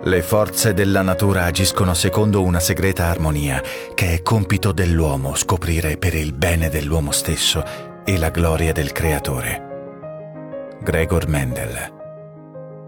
Le forze della natura agiscono secondo una segreta armonia che è compito dell'uomo scoprire per il bene dell'uomo stesso e la gloria del Creatore. Gregor Mendel.